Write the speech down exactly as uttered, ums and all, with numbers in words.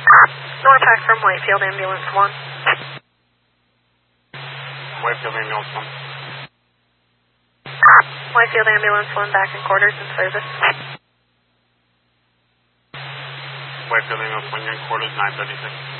Norpac from Whitefield Ambulance one. Whitefield Ambulance one. Whitefield Ambulance one back in quarters in service. Whitefield Ambulance one, in quarters nine thirty-six.